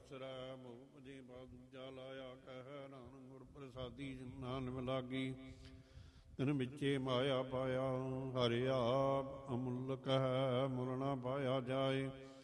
ਵਿਸਰੈ ਮੋਹ ਜੇ ਬਾਦ ਦੂਜਾ ਲਾਇਆ ਕਹਿ ਨਾਨਕ ਗੁਰ ਪ੍ਰਸਾਦੀ ਨਾਨਕ ਲਾਗੀ ਤਿਨ ਵਿੱਚੇ ਮਾਇਆ ਪਾਇਆ ਹਰਿ ਆਪ ਅਮੁੱਲਕ ਹੈ ਮੁਲ ਨਾ ਪਾਇਆ ਜਾਏ